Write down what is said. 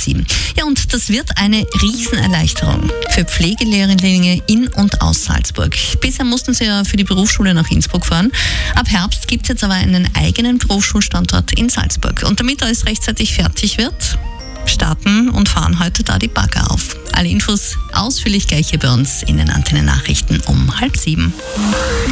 7. Ja, und das wird eine Riesenerleichterung für Pflegelehrlinge in und aus Salzburg. Bisher mussten sie ja für die Berufsschule nach Innsbruck fahren. Ab Herbst gibt es jetzt aber einen eigenen Berufsschulstandort in Salzburg. Und damit alles rechtzeitig fertig wird, starten und fahren heute da die Bagger auf. Alle Infos ausführlich gleich hier bei uns in den Antennennachrichten um 6:30.